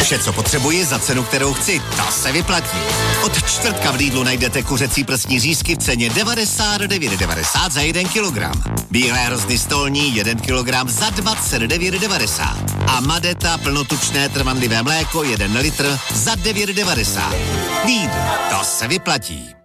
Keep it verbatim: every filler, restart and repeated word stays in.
Vše, co potřebuji za cenu, kterou chci, to se vyplatí. Od čtvrtka v Lidlu najdete kuřecí prsní řízky v ceně devadesát devět devadesát za jeden kilogram. Bílé hrozny stolní jeden kilogram za dvacet devět devadesát. A Madeta plnotučné trvanlivé mléko jeden litr za devět devadesát. Lidl, to se vyplatí.